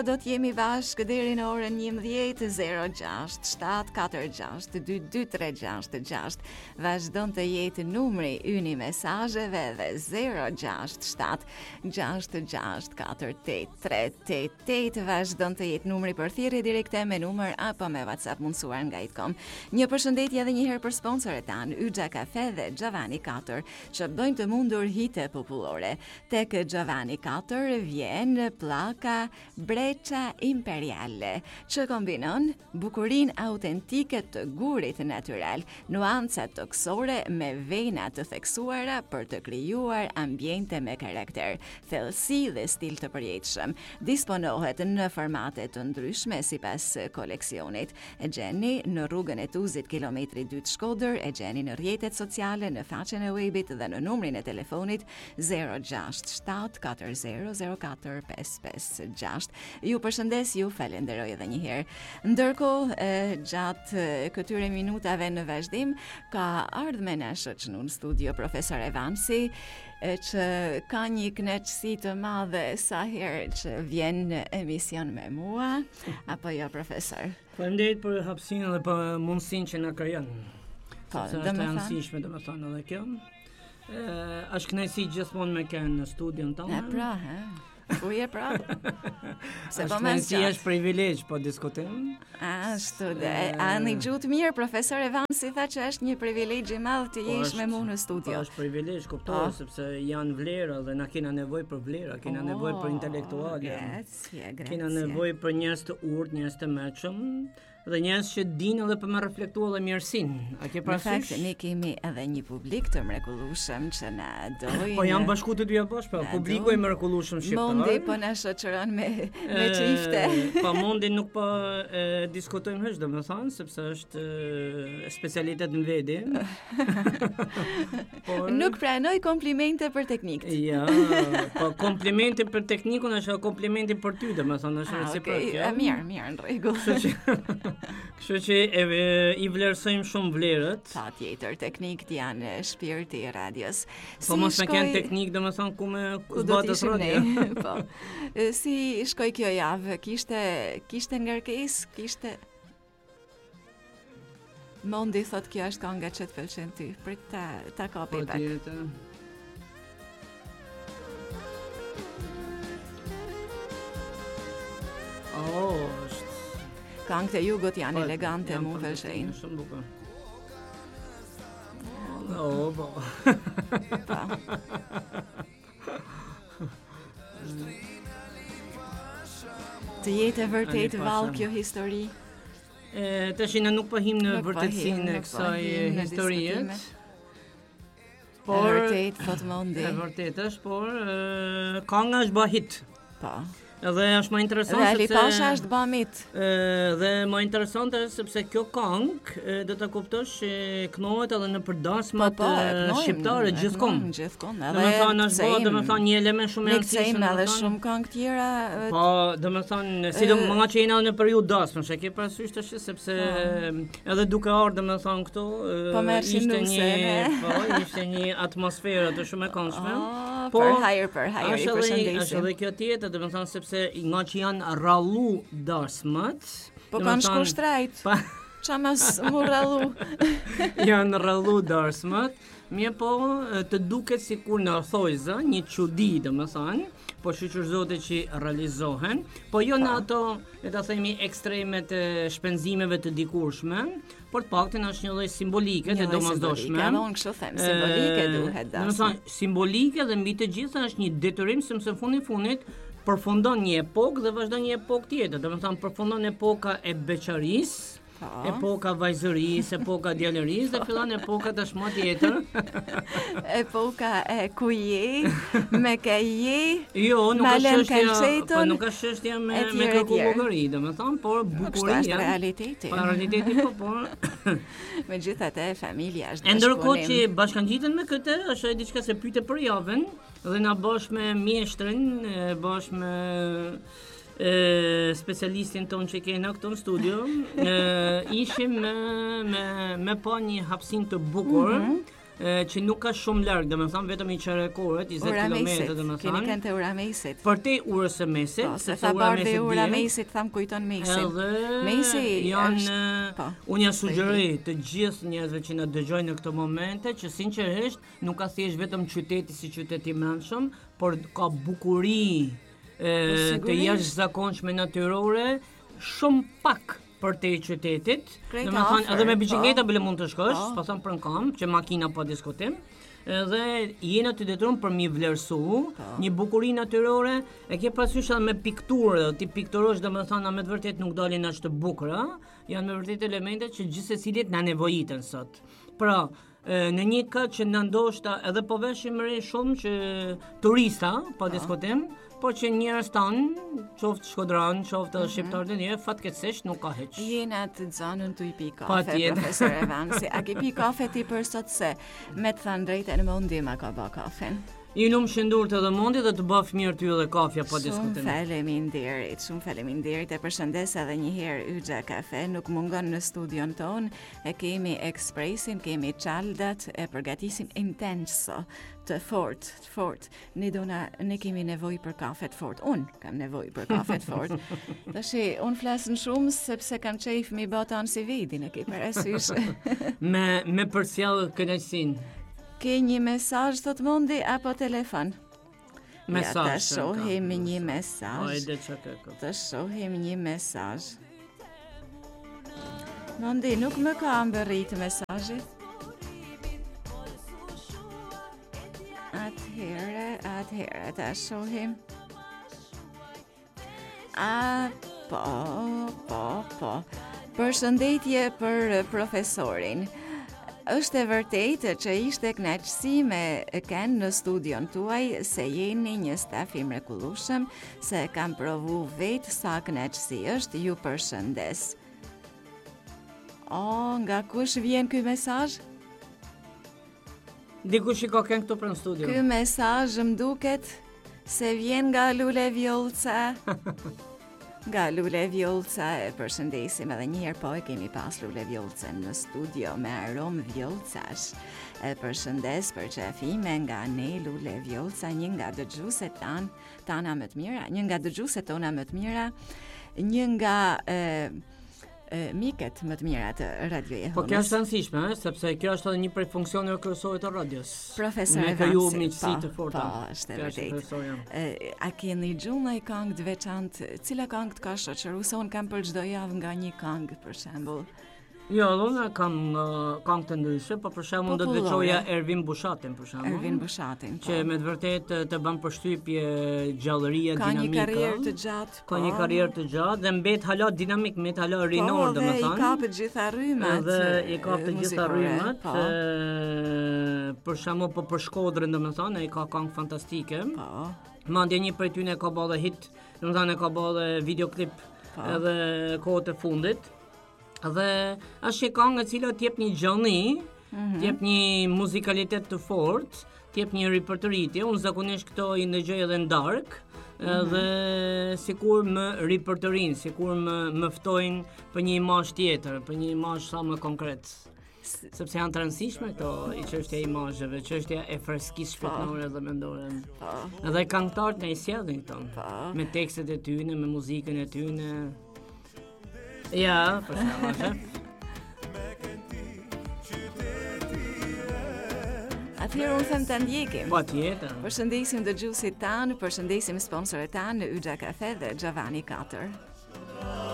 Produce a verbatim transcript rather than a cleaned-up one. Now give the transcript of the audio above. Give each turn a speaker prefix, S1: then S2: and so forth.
S1: do të jemi bashkë deri në orën njëmbëdhjetë zero gjasht shtat katër gjasht dy dy tre gjasht gjasht. Vazhdon të jetë numri yni mesazheve dhe zero gjasht shtat gjasht gjasht katër tetë tre tetë tetë. Vazhdon të jetë numri për thirrje direkte me numër apo me WhatsApp mundsuar nga i të kom. Një përshëndetje edhe një herë për sponsorët tanë, Yxha Cafe dhe Giovanni katër, që bëjnë të mundur hite popullore. Tek Giovanni katër vjen pllaka Breça Imperiale, që kombinon bukurinë autentike të gurit natyral, nuancat toksore me vena të theksuara për të krijuar ambiente me karakter, thellësi dhe stil të përjetshëm. Disponohet në formate të ndryshme sipas koleksionit. E gjeni në rrugën e Tuzit, kilometri dy të Shkodër, e gjeni në rrjetet sociale, në faqen e webit dhe në numrin e telefonit zero gjasht shtat katër zero zero katër pesë pesë gjasht. Ju përshëndes, ju falenderoj edhe një herë. Ndërkohë, gjatë këtyre minutave në vazhdim, ka ardhur me na shoqënu në studio profesor Evansi, që ka një kënaqësi të madhe sa herë që vjen në emision me mua, apo jo profesor?
S2: Faleminderit për hapësinë dhe për mundësinë që na krijon.
S1: Po,
S2: do të rëndësishme domethënë edhe kjo. Ë, është kënaqësi gjithmonë me kënë në studion tonë.
S1: E pra, ha. Uje pra. Se po
S2: më si është privilegj, po diskutojmë.
S1: Ashtu dhe, a një gjutë mirë, profesor Evansi tha që është një privilegj i madh të jesh me mua në studio.
S2: Po është privilegj, kuptohet, sepse janë vlera dhe na kena nevojë për vlera, kena nevojë për intelektuale.
S1: Grazie, grazie.
S2: Kena nevojë për njerëz të urtë, njerëz të mëshëm, dhe njerëz që dinë edhe për me reflektuar dhe mirësinë. A ke parasysh?
S1: Në fakt, ne kemi edhe një publik të mrekullueshëm që na dojnë.
S2: Po janë bashku të dyja bashkë, po publiku i mrekullueshëm shqiptar.
S1: Mondi po na shoqëron me me çifte.
S2: Po Mondi nuk po e, diskutojmë hiç, domethënë, sepse është e, specialitet në vedi.
S1: Por nuk pranoj komplimente për teknikët.
S2: Ja, po komplimente për teknikun është komplimenti për ty, domethënë është reciprok.
S1: Okej, okay. Mirë, mirë, në rregull.
S2: Kështu që e, e, i vlerësojmë shumë vlerët.
S1: Pa tjetër, teknikët janë shpirti i radios.
S2: Po mos me kanë teknik, domethënë ku me ku do të thotë.
S1: Po. Si shkoi kjo javë? Kishte kishte ngarkesë, kishte Mondi thot kjo është kënga që të pëlqen ty. Prit ta ta kapi pak.
S2: Po tjetër. Oh,
S1: Këngët e jugut janë elegante, mu pëlqejnë.
S2: Shumë bukur. Oh, po.
S1: Po. Të jetë e vërtet vallë kjo histori.
S2: E tash ne nuk po him në vërtetësinë e kësaj historie.
S1: Por e vërtet thot Mondi.
S2: E vërtet është, por kënga është bë hit.
S1: Po.
S2: Edhe është më interesant
S1: sepse Alitasha është bamit.
S2: Dhe më interesant është sepse kjo këngë do ta kuptosh kënohet edhe në përdasmat
S1: po, po,
S2: shqiptare gjithkohë.
S1: Gjithkohë.
S2: Domethënë është bë, domethënë një element shumë i rëndësishëm.
S1: Ne edhe shumë këngë tjera.
S2: Po, domethënë sidomos që jena në periudhë dasmësh, e ke parasysh tash sepse edhe duke ardhur domethënë këtu ishte një, po, ishte një atmosferë të shumë e këndshme.
S1: Po, për hajër, për hajër, i përshëndesim.
S2: Është edhe kjo tjetër, domethënë sepse se nga që janë rallu dasmat.
S1: Po kanë shku shtrajt. Pa... Qa mas mu rallu?
S2: Janë rallu dasmat. Mje po të duket si kur në thojza, një qudi dhe më thanë, po shqyqërzote që realizohen, po jo në ato, e të themi, ekstremet e shpenzimeve të dikurshme, por të paktin është një lloj simbolike të domosdoshme.
S1: Një lloj simbolike, edhe unë kështu them, simbolike duhet dasma.
S2: Dhe më thanë, simbolike dhe mbi të gjitha është një detyrim, se më fundi funit, përfundon një epokë dhe vazhdon një epokë tjetër. Do të thonë përfundon epoka e beqarisë, epoka vajzërisë, epoka djalërisë dhe fillon epoka tashmë tjetër.
S1: Epoka e ku je, me ka je.
S2: Jo, nuk është çështja, po nuk është çështja me me kërkullogëri, domethënë, por bukuria.
S1: Është realiteti.
S2: Po realiteti po, por
S1: megjithatë familja është.
S2: Ndërkohë që bashkangjiten me këtë, është diçka se pyete për javën dhe na bosh me mjeshtrin, bosh me e, specialistin ton që kena këtu në studio, e, ishim me, me, me pa një hapësim të bukur, mm-hmm. e, që nuk ka shumë larg, domethënë vetëm i qerekoret, njëzet kilometra domethënë.
S1: Keni kënë të ura mesit.
S2: Për te urës së mesit,
S1: po, se tha bardhi ura mesit, tham kujton mesin.
S2: Edhe
S1: mesi
S2: janë,
S1: është, po,
S2: unë ja sugjeroj të gjithë njerëzve që na dëgjojnë në këto momente që sinqerisht nuk ka thjesht vetëm qyteti si qytet i mendshëm, por ka bukuri e, të jashtëzakonshme natyrore, shumë pak për te qytetit. Domethënë edhe me biçikleta bile mund të shkosh, pa thënë për në kam, që makina pa diskutim. Edhe jena të detyruar për mi vlerësu një bukuri natyrore, e ke parasysh edhe me pikturë, ti pikturosh domethënë me të vërtet nuk dalin as të bukura, janë me vërtet elemente që gjithsecilit na nevojiten sot. Pra, në një këtë që na ndoshta edhe po veshim re shumë që turista, pa diskutim, po që njerëz tanë, qoftë shkodran, qoftë edhe shqiptarë të njerë, fatkeqësisht nuk ka hiç.
S1: Jena të zanën të i pi kafe, profesor Evansi. A ke pi kafe ti për sot se me të thënë drejtën më ndima ka ba kafen?
S2: I nuk shëndur të dhe mundi dhe të bëf mirë ty edhe kafja pa diskutim.
S1: Shumë faleminderit, shumë faleminderit. E përshëndes edhe një herë Yxha Kafe, nuk mungon në studion ton, e kemi ekspresin, kemi qaldat, e përgatisim intenso, të fort, të fort. Ne dona, ne kemi nevoj për kafe të fort. Unë kam nevoj për kafe të fort. Tashi, unë flasën shumë sepse kam qejf mi botan si vidin, e ke parasysh.
S2: me, me përsjellë kënaqësin.
S1: Ke një mesazh thot mundi apo telefon?
S2: Mesazh.
S1: Ja, të shohim një mesazh.
S2: Hajde çka ka.
S1: Të shohim një mesazh. Mundi nuk më ka mbërrit mesazhit. Atëherë, atëherë të shohim. A, po, po, po. Përshëndetje për profesorin. Është e vërtetë që ishte kënaqësi me Ken në studion tuaj, se jeni një staf i mrekullueshëm, se kam provu vetë sa kënaqësi është, ju përshëndes. O, nga kush vjen ky mesazh?
S2: Dikush i ka kënë këtu për në studio.
S1: Ky mesazh më duket se vjen nga Lule Vjollca. Nga Lule Vjollca, e përshëndesim edhe një herë, po e kemi pas Lule Vjollca në studio me aromë vjollcash. E përshëndes për qefime nga ne Lule Vjollca, një nga dëgjuesit tan, tana më të mira, një nga dëgjuesit tona më të mira, një nga e, e, miket më të mira të Radio e Honës.
S2: Po kjo është rëndësishme, eh? Sepse kjo është edhe një prej funksioneve kryesore të radios.
S1: Profesor
S2: Me
S1: Evansi,
S2: ka ju miqësi të forta.
S1: Po, është e vërtetë. A keni gjumë një këngë të veçantë? Cila këngë të ka shoqëruar? Se unë kam për çdo javë nga një këngë, për shembull.
S2: Jo, unë kam uh, këngë të ndryshe, po për shembull do të veçoja Ervin Bushatin, për shembull.
S1: Ervin Bushatin, po.
S2: Që me të vërtetë të bën përshtypje gjallëria
S1: ka
S2: dinamike.
S1: Ka një karrierë të gjatë,
S2: Ka një karrierë të gjatë dhe mbet hala dinamik, mbet hala rinor, domethënë.
S1: Po, dhe i ka të gjitha rrymat.
S2: Edhe i ka të gjitha rrymat.
S1: Po.
S2: Për shembull, po për Shkodrën, domethënë, ai ka këngë fantastike.
S1: Po.
S2: Mandje një prej tyre ka bërë hit, domethënë ka bërë videoklip po. Edhe kohët e fundit. Dhe është një këngë e cila t'jep një gjallëni, mm-hmm. t'jep një muzikalitet të fortë, t'jep një ripërtëritje. Unë zakonisht këto i ndëgjoj edhe në darkë, mm-hmm. dhe sikur më ripërtërin, sikur më më ftojnë për një imazh tjetër, për një imazh sa më konkret. Sepse janë të rëndësishme këto i çështja e imazheve, çështja e freskisë shpirtërore dhe mendore. Po. Edhe këngëtarët na i sjellin këto. Me tekstet e tyre, me muzikën e tyre. Ja, për shembull.
S1: Atëherë unë them të ndjekim.
S2: Po tjetër.
S1: Përshëndesim dëgjuesit tanë, përshëndesim sponsorët tanë, Yxha Kafe dhe Xhavani katër.